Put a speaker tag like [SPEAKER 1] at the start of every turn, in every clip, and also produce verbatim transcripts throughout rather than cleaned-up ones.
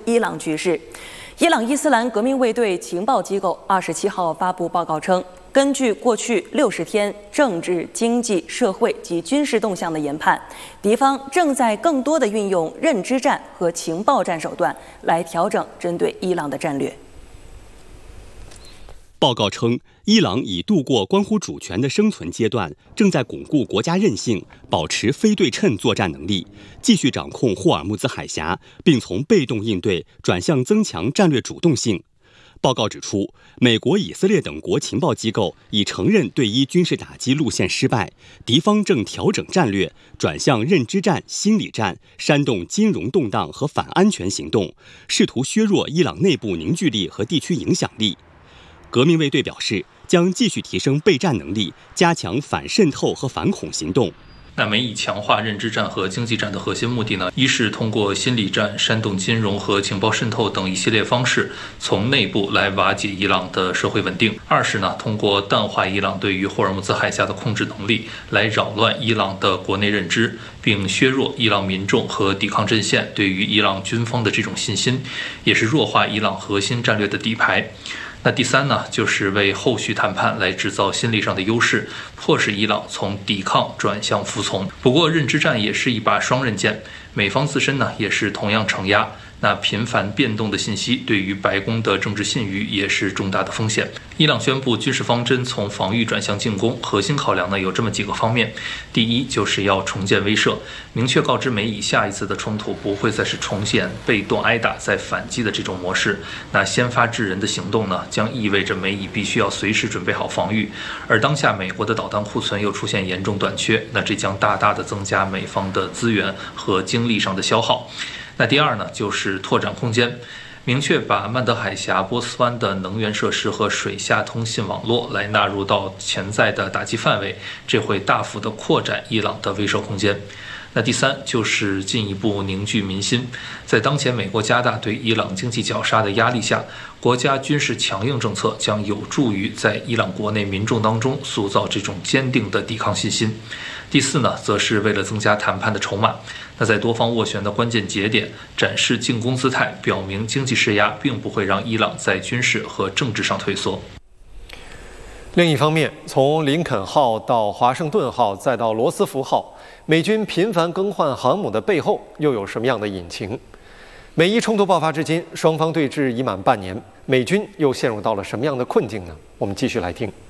[SPEAKER 1] 伊朗局势。伊朗伊斯兰革命卫队情报机构二十七号发布报告称，根据过去六十天政治、经济、社会及军事动向的研判，敌方正在更多地运用认知战和情报战手段来调整针对伊朗的战略。
[SPEAKER 2] 报告称，伊朗已度过关乎主权的生存阶段，正在巩固国家韧性，保持非对称作战能力，继续掌控霍尔木兹海峡，并从被动应对转向增强战略主动性。报告指出，美国、以色列等国情报机构已承认对伊军事打击路线失败，敌方正调整战略，转向认知战、心理战，煽动金融动荡和反安全行动，试图削弱伊朗内部凝聚力和地区影响力。革命卫队表示，将继续提升备战能力，加强反渗透和反恐行动。
[SPEAKER 3] 那美以强化认知战和经济战的核心目的呢，一是通过心理战、煽动金融和情报渗透等一系列方式，从内部来瓦解伊朗的社会稳定；二是呢，通过淡化伊朗对于霍尔木兹海峡的控制能力，来扰乱伊朗的国内认知，并削弱伊朗民众和抵抗阵线对于伊朗军方的这种信心，也是弱化伊朗核心战略的底牌。那第三呢，就是为后续谈判来制造心理上的优势，迫使伊朗从抵抗转向服从。不过，认知战也是一把双刃剑，美方自身呢也是同样承压。那频繁变动的信息对于白宫的政治信誉也是重大的风险。伊朗宣布军事方针从防御转向进攻，核心考量呢有这么几个方面：第一，就是要重建威慑，明确告知美以下一次的冲突不会再是重现被动挨打再反击的这种模式。那先发制人的行动呢，将意味着美以必须要随时准备好防御，而当下美国的导弹库存又出现严重短缺，那这将大大的增加美方的资源和精力上的消耗。那第二呢，就是拓展空间，明确把曼德海峡、波斯湾的能源设施和水下通信网络来纳入到潜在的打击范围，这会大幅的扩展伊朗的威慑空间。那第三就是进一步凝聚民心，在当前美国加大对伊朗经济绞杀的压力下，国家军事强硬政策将有助于在伊朗国内民众当中塑造这种坚定的抵抗信心。第四呢，则是为了增加谈判的筹码，那在多方斡旋的关键节点展示进攻姿态，表明经济施压并不会让伊朗在军事和政治上退缩。
[SPEAKER 4] 另一方面，从林肯号到华盛顿号再到罗斯福号，美军频繁更换航母的背后又有什么样的隐情？美伊冲突爆发至今，双方对峙已满半年，美军又陷入到了什么样的困境呢？我们继续来听。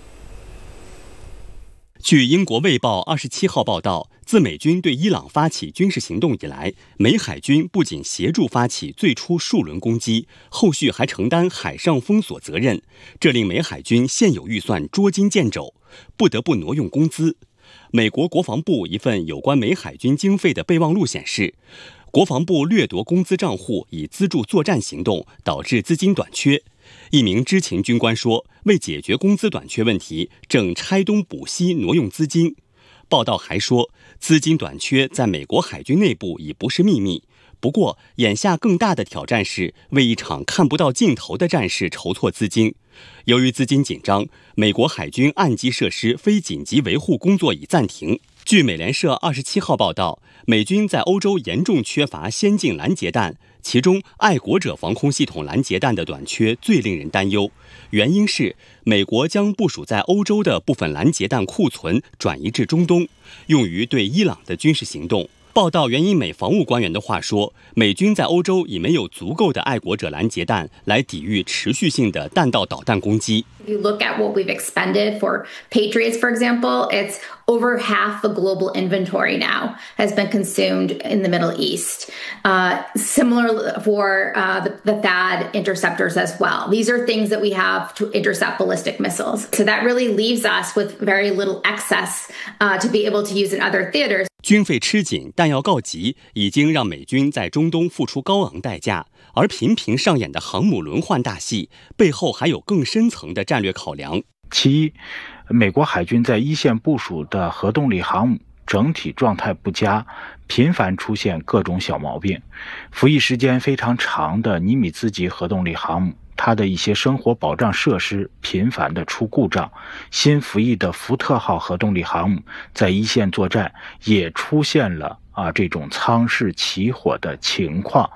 [SPEAKER 2] 据英国《卫报》二十七号报道，自美军对伊朗发起军事行动以来，美海军不仅协助发起最初数轮攻击，后续还承担海上封锁责任，这令美海军现有预算捉襟见肘，不得不挪用工资。美国国防部一份有关美海军经费的备忘录显示，国防部掠夺工资账户以资助作战行动，导致资金短缺。一名知情军官说，为解决工资短缺问题，正拆东补西挪用资金。报道还说，资金短缺在美国海军内部已不是秘密。不过，眼下更大的挑战是为一场看不到尽头的战事筹措资金。由于资金紧张，美国海军岸基设施非紧急维护工作已暂停。据美联社二十七号报道，美军在欧洲严重缺乏先进拦截弹，其中爱国者防空系统拦截弹的短缺最令人担忧。原因是美国将部署在欧洲的部分拦截弹库存转移至中东，用于对伊朗的军事行动。报道援引美防务官员的话说，美军在欧洲已没有足够的爱国者拦截弹来抵御持续性的弹道导弹攻击。
[SPEAKER 5] You look at what we've expended for Patriots, for example, it's over half the global inventory now has been consumed in the Middle East. Uh, similar for uh, the, the T H A D interceptors as well. These are things that we have to intercept ballistic missiles. So that really leaves us with very little excess uh, to be able to use in other theaters.
[SPEAKER 2] 军费吃紧，弹药告急，已经让美军在中东付出高昂代价。而频频上演的航母轮换大戏，背后还有更深层的战略考量。
[SPEAKER 6] 其一，美国海军在一线部署的核动力航母整体状态不佳，频繁出现各种小毛病。服役时间非常长的尼米兹级核动力航母，它的一些生活保障设施频繁的出故障。新服役的福特号核动力航母在一线作战也出现了啊这种舱室起火的情况。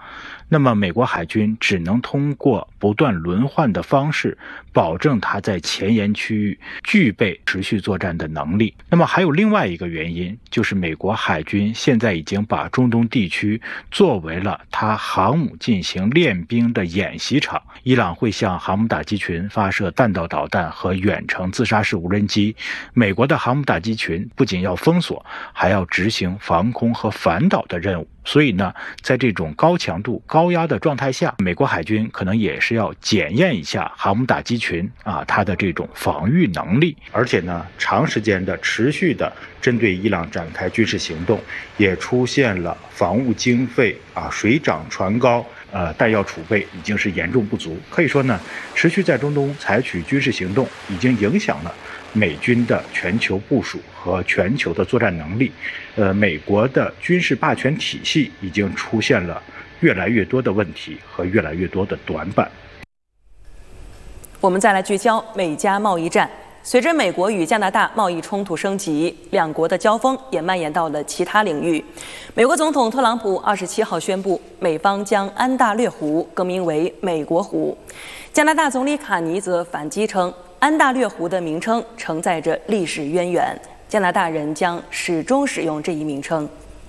[SPEAKER 6] 那么美国海军只能通过不断轮换的方式，保证它在前沿区域具备持续作战的能力。那么还有另外一个原因，就是美国海军现在已经把中东地区作为了它航母进行练兵的演习场。伊朗会向航母打击群发射弹道导弹和远程自杀式无人机，美国的航母打击群不仅要封锁，还要执行防空和反导的任务。所以呢，在这种高强度、高压的状态下，美国海军可能也是要检验一下航母打击群啊它的这种防御能力。而且呢，长时间的、持续的针对伊朗展开军事行动，也出现了防务经费啊水涨船高。呃，弹药储备已经是严重不足，可以说呢，持续在中东采取军事行动，已经影响了美军的全球部署和全球的作战能力。呃，美国的军事霸权体系已经出现了越来越多的问题和越来越多的短板。
[SPEAKER 1] 我们再来聚焦美加贸易战。随着美国与加拿大贸易冲突升级，两国的交锋也蔓延到了其他领域。美国总统特朗普二十七号宣布，美方将安大略湖更名为美国湖。加拿大总理卡尼则反击称，安大略湖的名称承载着历史渊源，加拿大人将始终使用这一名称。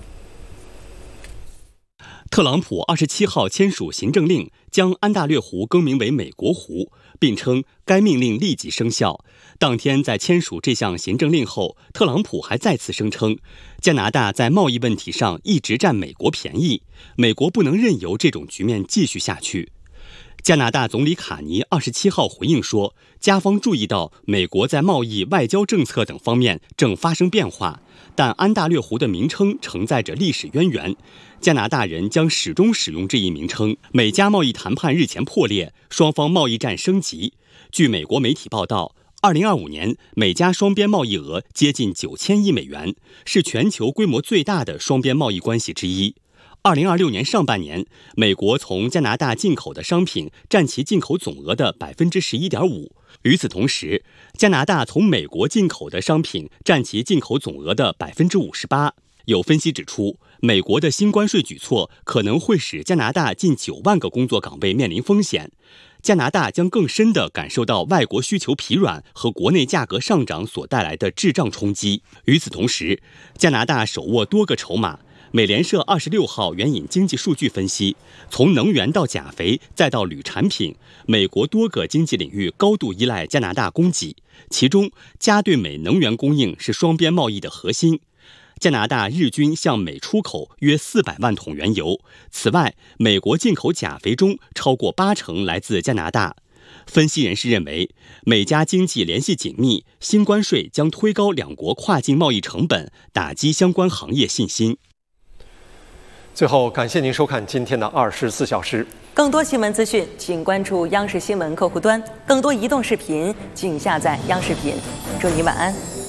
[SPEAKER 2] 特朗普二十七号签署行政令，将安大略湖更名为美国湖，并称该命令立即生效。当天在签署这项行政令后，特朗普还再次声称，加拿大在贸易问题上一直占美国便宜，美国不能任由这种局面继续下去。加拿大总理卡尼二十七号回应说，加方注意到美国在贸易、外交政策等方面正发生变化，但安大略湖的名称承载着历史渊源，加拿大人将始终使用这一名称。美加贸易谈判日前破裂，双方贸易战升级。据美国媒体报道，二零二五年美加双边贸易额接近九千亿美元，是全球规模最大的双边贸易关系之一。二零二六年上半年，美国从加拿大进口的商品占其进口总额的百分之十一点五。与此同时，加拿大从美国进口的商品占其进口总额的百分之五十八。有分析指出，美国的新关税举措可能会使加拿大近九万个工作岗位面临风险。加拿大将更深地感受到外国需求疲软和国内价格上涨所带来的滞胀冲击。与此同时，加拿大手握多个筹码。美联社二十六号援引经济数据分析，从能源到钾肥再到铝产品，美国多个经济领域高度依赖加拿大供给，其中加对美能源供应是双边贸易的核心。加拿大日均向美出口约四百万桶原油，此外，美国进口钾肥中超过八成来自加拿大。分析人士认为，美加经济联系紧密，新关税将推高两国跨境贸易成本，打击相关行业信心。
[SPEAKER 4] 最后，感谢您收看今天的二十四小时。
[SPEAKER 1] 更多新闻资讯，请关注央视新闻客户端；更多移动视频，请下载央视频。祝你晚安。